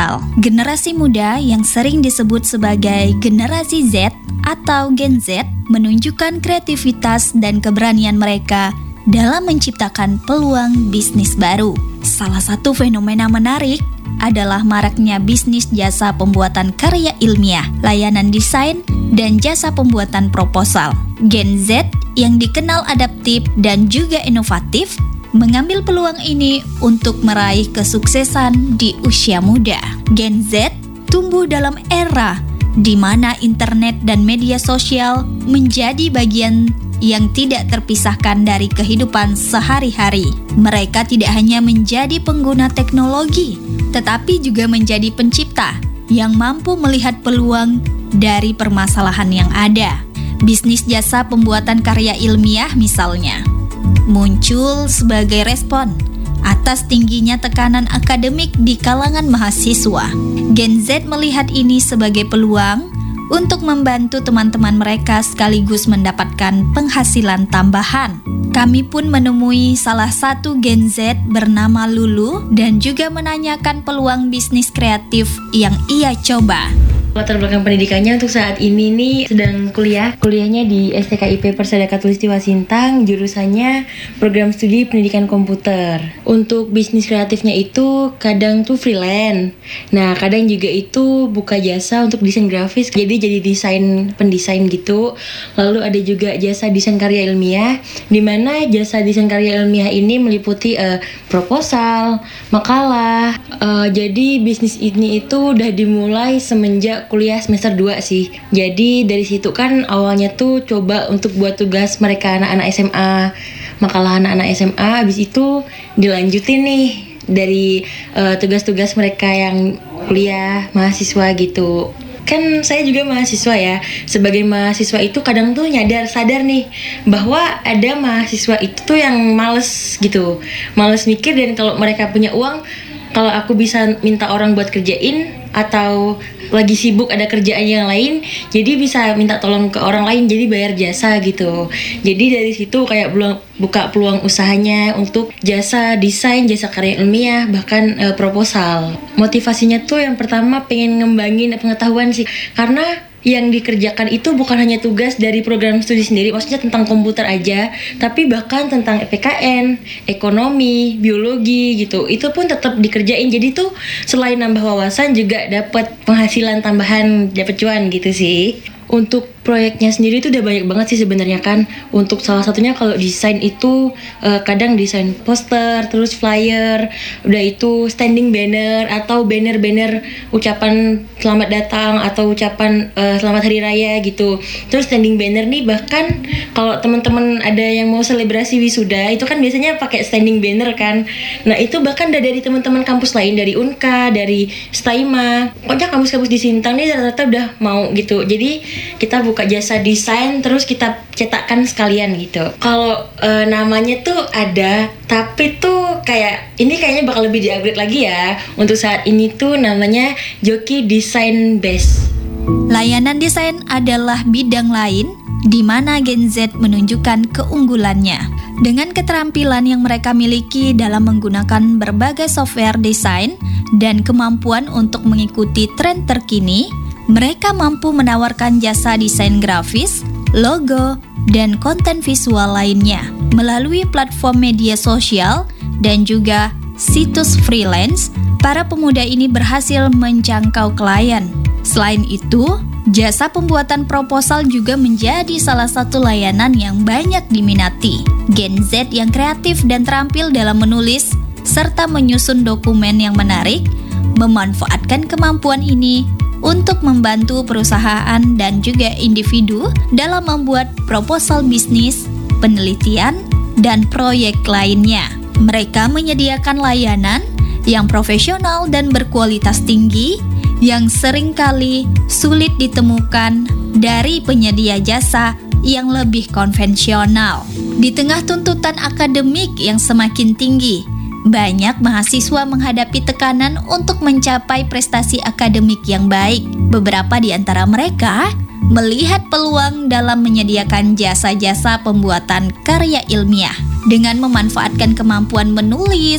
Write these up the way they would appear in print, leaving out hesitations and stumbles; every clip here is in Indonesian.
digital. Generasi muda yang sering disebut sebagai generasi Z atau Gen Z menunjukkan kreativitas dan keberanian mereka dalam menciptakan peluang bisnis baru. Salah satu fenomena menarik adalah maraknya bisnis jasa pembuatan karya ilmiah, layanan desain, dan jasa pembuatan proposal. Gen Z yang dikenal adaptif dan juga inovatif mengambil peluang ini untuk meraih kesuksesan di usia muda. Gen Z tumbuh dalam era di mana internet dan media sosial menjadi bagian yang tidak terpisahkan dari kehidupan sehari-hari. Mereka tidak hanya menjadi pengguna teknologi, tetapi juga menjadi pencipta yang mampu melihat peluang dari permasalahan yang ada. Bisnis jasa pembuatan karya ilmiah misalnya muncul sebagai respon atas tingginya tekanan akademik di kalangan mahasiswa. Gen Z melihat ini sebagai peluang untuk membantu teman-teman mereka sekaligus mendapatkan penghasilan tambahan. Kami pun menemui salah satu Gen Z bernama Lulu dan juga menanyakan peluang bisnis kreatif yang ia coba. Latar belakang pendidikannya untuk saat ini nih sedang kuliahnya di STKIP Persada Khatulistiwa Sintang, jurusannya program studi pendidikan komputer. Untuk bisnis kreatifnya itu kadang tuh freelance, nah kadang juga itu buka jasa untuk desain grafis, jadi pendesain gitu. Lalu ada juga jasa desain karya ilmiah, di mana jasa desain karya ilmiah ini meliputi proposal, makalah. Jadi bisnis ini itu udah dimulai semenjak kuliah semester 2 sih. Jadi dari situ kan awalnya tuh coba untuk buat tugas mereka anak-anak SMA, makalah anak-anak SMA, habis itu dilanjutin nih dari tugas-tugas mereka yang kuliah mahasiswa gitu. Kan saya juga mahasiswa ya. Sebagai mahasiswa itu kadang tuh sadar nih bahwa ada mahasiswa itu tuh yang males gitu, males mikir, dan kalau mereka punya uang, kalau aku bisa minta orang buat kerjain atau lagi sibuk ada kerjaan yang lain, jadi bisa minta tolong ke orang lain, jadi bayar jasa gitu. Jadi dari situ kayak buka peluang usahanya untuk jasa desain, jasa karya ilmiah, bahkan proposal. Motivasinya tuh yang pertama pengen ngembangin pengetahuan sih, karena yang dikerjakan itu bukan hanya tugas dari program studi sendiri, maksudnya tentang komputer aja, tapi bahkan tentang PKN, ekonomi, biologi gitu, itu pun tetap dikerjain. Jadi tuh selain nambah wawasan juga dapat penghasilan tambahan, dapat cuan gitu sih. Untuk proyeknya sendiri itu udah banyak banget sih sebenarnya kan. Untuk salah satunya kalau desain itu kadang desain poster, terus flyer, udah itu standing banner atau banner-banner ucapan selamat datang atau ucapan selamat hari raya gitu. Terus standing banner nih, bahkan kalau teman-teman ada yang mau selebrasi wisuda itu kan biasanya pakai standing banner kan. Nah itu bahkan dari teman-teman kampus lain, dari Unka, dari Staima, pokoknya kampus-kampus di Sintang nih rata-rata udah mau gitu. Jadi kita buka jasa desain terus kita cetakkan sekalian gitu. Kalau namanya tuh ada, tapi tuh ini kayaknya bakal lebih di-upgrade lagi ya. Untuk saat ini tuh namanya Joki Design Base. Layanan desain adalah bidang lain di mana Gen Z menunjukkan keunggulannya. Dengan keterampilan yang mereka miliki dalam menggunakan berbagai software desain dan kemampuan untuk mengikuti tren terkini, mereka mampu menawarkan jasa desain grafis, logo, dan konten visual lainnya melalui platform media sosial dan juga situs freelance. Para pemuda ini berhasil menjangkau klien. Selain itu, jasa pembuatan proposal juga menjadi salah satu layanan yang banyak diminati. Gen Z yang kreatif dan terampil dalam menulis serta menyusun dokumen yang menarik memanfaatkan kemampuan ini untuk membantu perusahaan dan juga individu dalam membuat proposal bisnis, penelitian, dan proyek lainnya. Mereka menyediakan layanan yang profesional dan berkualitas tinggi yang seringkali sulit ditemukan dari penyedia jasa yang lebih konvensional. Di tengah tuntutan akademik yang semakin tinggi, banyak mahasiswa menghadapi tekanan untuk mencapai prestasi akademik yang baik. Beberapa di antara mereka melihat peluang dalam menyediakan jasa-jasa pembuatan karya ilmiah dengan memanfaatkan kemampuan menulis,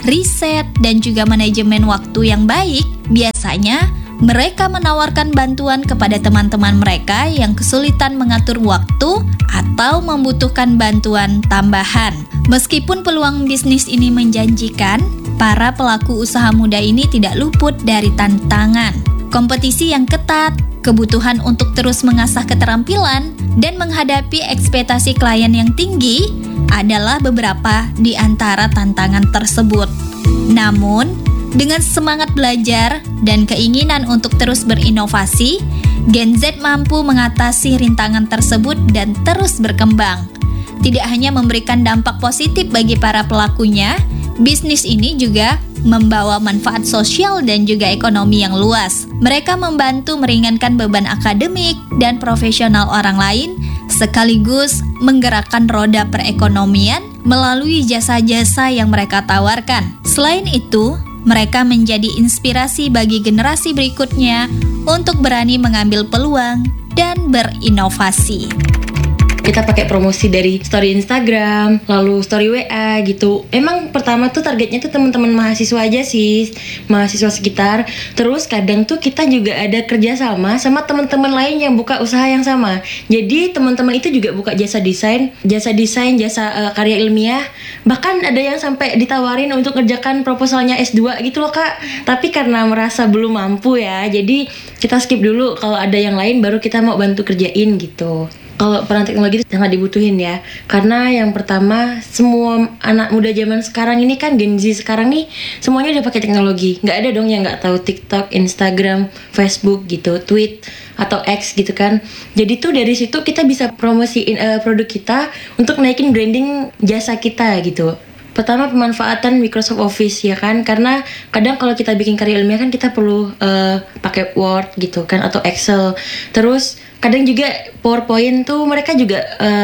riset, dan juga manajemen waktu yang baik, biasanya mereka menawarkan bantuan kepada teman-teman mereka yang kesulitan mengatur waktu atau membutuhkan bantuan tambahan. Meskipun peluang bisnis ini menjanjikan, para pelaku usaha muda ini tidak luput dari tantangan. Kompetisi yang ketat, kebutuhan untuk terus mengasah keterampilan, dan menghadapi ekspektasi klien yang tinggi adalah beberapa di antara tantangan tersebut. Namun, dengan semangat belajar dan keinginan untuk terus berinovasi, Gen Z mampu mengatasi rintangan tersebut dan terus berkembang. Tidak hanya memberikan dampak positif bagi para pelakunya, bisnis ini juga membawa manfaat sosial dan juga ekonomi yang luas. Mereka membantu meringankan beban akademik dan profesional orang lain, sekaligus menggerakkan roda perekonomian melalui jasa-jasa yang mereka tawarkan. Selain itu, mereka menjadi inspirasi bagi generasi berikutnya untuk berani mengambil peluang dan berinovasi. Kita pakai promosi dari story Instagram, lalu story WA gitu. Emang pertama tuh targetnya tuh teman-teman mahasiswa aja sih, mahasiswa sekitar. Terus kadang tuh kita juga ada kerjasama sama teman-teman lain yang buka usaha yang sama. Jadi teman-teman itu juga buka jasa desain, jasa karya ilmiah. Bahkan ada yang sampai ditawarin untuk ngerjakan proposalnya S2 gitu loh Kak. Tapi karena merasa belum mampu ya, jadi kita skip dulu. Kalau ada yang lain baru kita mau bantu kerjain gitu. Kalau peran teknologi itu sangat dibutuhin ya, karena yang pertama semua anak muda zaman sekarang ini kan Gen Z sekarang nih semuanya udah pakai teknologi. Nggak ada dong yang nggak tahu TikTok, Instagram, Facebook gitu, Tweet atau X gitu kan. Jadi tuh dari situ kita bisa promosiin produk kita untuk naikin branding jasa kita gitu. Pertama, pemanfaatan Microsoft Office ya kan, karena kadang kalau kita bikin karya ilmiah kan kita perlu pakai Word gitu kan atau Excel. Terus kadang juga PowerPoint tuh mereka juga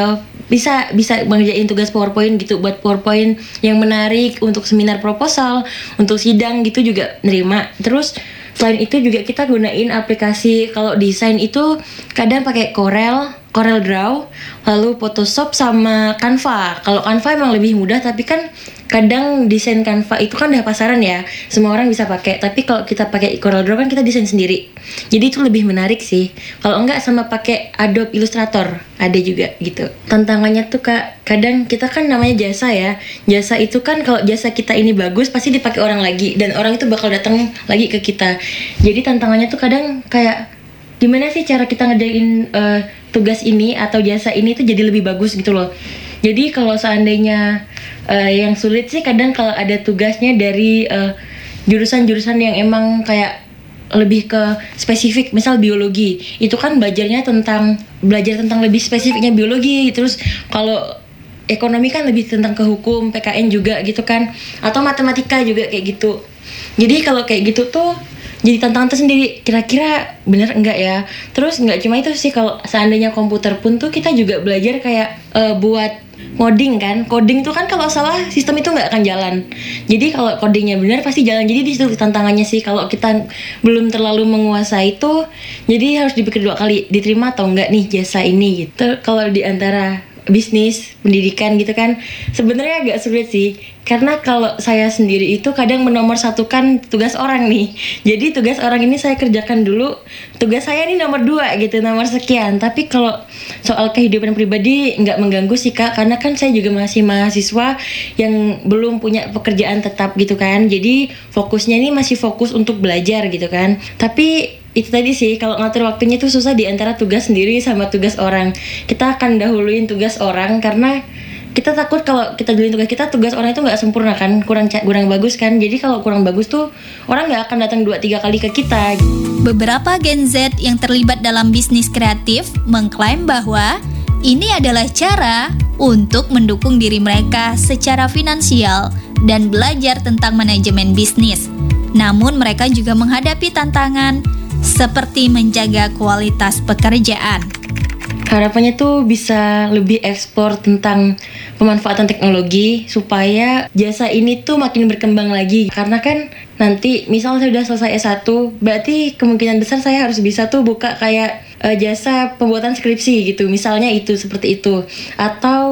bisa mengerjain tugas PowerPoint gitu, buat PowerPoint yang menarik untuk seminar proposal, untuk sidang gitu juga nerima. Terus selain itu juga kita gunain aplikasi, kalau desain itu kadang pakai Corel Draw, lalu Photoshop sama Canva. Kalau Canva emang lebih mudah, tapi kan kadang desain Canva itu kan udah pasaran ya, semua orang bisa pakai. Tapi kalau kita pakai Corel Draw kan kita desain sendiri. Jadi itu lebih menarik sih. Kalau enggak sama pakai Adobe Illustrator, ada juga gitu. Tantangannya tuh Kak, kadang kita kan namanya jasa ya. Jasa itu kan kalau jasa kita ini bagus pasti dipakai orang lagi, dan orang itu bakal datang lagi ke kita. Jadi tantangannya tuh kadang kayak gimana sih cara kita ngerjain tugas ini atau jasa ini tuh jadi lebih bagus gitu loh. Jadi kalau seandainya yang sulit sih kadang kalau ada tugasnya dari jurusan-jurusan yang emang kayak lebih ke spesifik, misal biologi, itu kan belajar tentang lebih spesifiknya biologi. Terus kalau ekonomi kan lebih tentang ke hukum, PKN juga gitu kan, atau matematika juga kayak gitu. Jadi kalau kayak gitu tuh jadi tantangan tersendiri, kira-kira bener enggak ya. Terus enggak cuma itu sih, kalau seandainya komputer pun tuh kita juga belajar kayak buat coding kan. Coding tuh kan kalau salah sistem itu nggak akan jalan. Jadi kalau codingnya benar pasti jalan. Jadi di situ tantangannya sih, kalau kita belum terlalu menguasai itu, jadi harus dipikir 2 kali, diterima atau enggak nih jasa ini gitu. Kalau di antara bisnis, pendidikan gitu kan, sebenarnya agak sulit sih. Karena kalau saya sendiri itu kadang menomorsatukan tugas orang nih. Jadi tugas orang ini saya kerjakan dulu, tugas saya ini nomor 2 gitu, nomor sekian. Tapi kalau soal kehidupan pribadi nggak mengganggu sih Kak, karena kan saya juga masih mahasiswa yang belum punya pekerjaan tetap gitu kan. Jadi fokusnya ini masih fokus untuk belajar gitu kan. Tapi itu tadi sih, kalau ngatur waktunya tuh susah di antara tugas sendiri sama tugas orang. Kita akan dahuluin tugas orang karena kita takut kalau kita duluin tugas orang itu nggak sempurna kan, kurang bagus kan. Jadi kalau kurang bagus tuh orang nggak akan datang 2-3 kali ke kita. Beberapa Gen Z yang terlibat dalam bisnis kreatif mengklaim bahwa ini adalah cara untuk mendukung diri mereka secara finansial dan belajar tentang manajemen bisnis. Namun mereka juga menghadapi tantangan seperti menjaga kualitas pekerjaan. Harapannya tuh bisa lebih ekspor tentang pemanfaatan teknologi supaya jasa ini tuh makin berkembang lagi. Karena kan nanti misal saya udah selesai S1, berarti kemungkinan besar saya harus bisa tuh buka kayak jasa pembuatan skripsi gitu. Misalnya itu seperti itu. Atau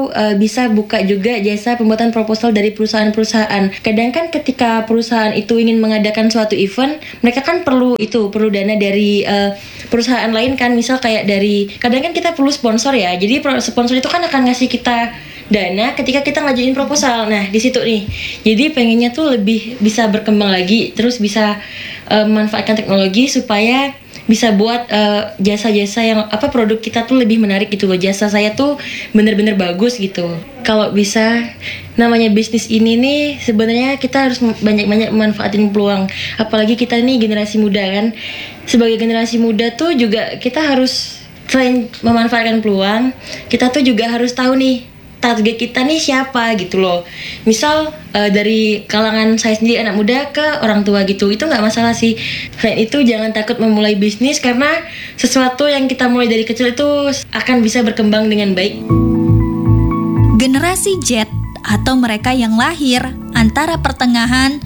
atau bisa buka juga jasa pembuatan proposal dari perusahaan-perusahaan. Kadang kan ketika perusahaan itu ingin mengadakan suatu event, mereka kan perlu dana dari perusahaan lain kan, misal kayak dari, kadang kan kita perlu sponsor ya. Jadi sponsor itu kan akan ngasih kita dana ketika kita ngajuin proposal. Nah, di situ nih. Jadi pengennya tuh lebih bisa berkembang lagi, terus bisa memanfaatkan teknologi supaya bisa buat jasa-jasa yang produk kita tuh lebih menarik gitu loh. Jasa saya tuh bener-bener bagus gitu. Kalau bisa, namanya bisnis ini nih sebenarnya kita harus banyak-banyak memanfaatin peluang. Apalagi kita nih generasi muda kan. Sebagai generasi muda tuh juga kita harus selain memanfaatkan peluang, kita tuh juga harus tahu nih target kita nih siapa gitu loh. Misal dari kalangan saya sendiri, anak muda, ke orang tua gitu, itu nggak masalah sih. Selain itu jangan takut memulai bisnis, karena sesuatu yang kita mulai dari kecil itu akan bisa berkembang dengan baik. Generasi Z atau mereka yang lahir antara pertengahan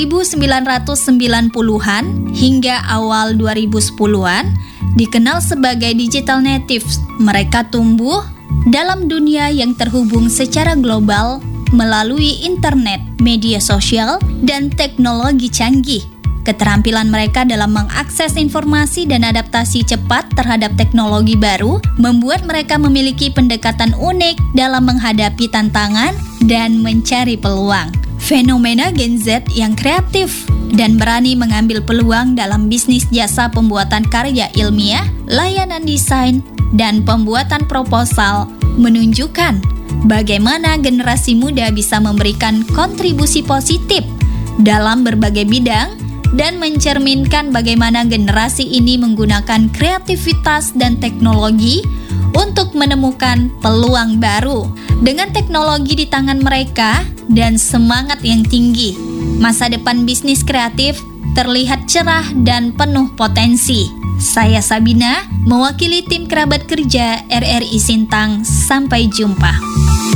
1990-an hingga awal 2010-an dikenal sebagai digital natives. Mereka tumbuh dalam dunia yang terhubung secara global melalui internet, media sosial, dan teknologi canggih. Keterampilan mereka dalam mengakses informasi dan adaptasi cepat terhadap teknologi baru membuat mereka memiliki pendekatan unik dalam menghadapi tantangan dan mencari peluang. Fenomena Gen Z yang kreatif dan berani mengambil peluang dalam bisnis jasa pembuatan karya ilmiah, layanan desain, dan pembuatan proposal menunjukkan bagaimana generasi muda bisa memberikan kontribusi positif dalam berbagai bidang dan mencerminkan bagaimana generasi ini menggunakan kreativitas dan teknologi untuk menemukan peluang baru. Dengan teknologi di tangan mereka dan semangat yang tinggi, masa depan bisnis kreatif terlihat cerah dan penuh potensi. Saya Sabina, mewakili tim kerabat kerja RRI Sintang. Sampai jumpa.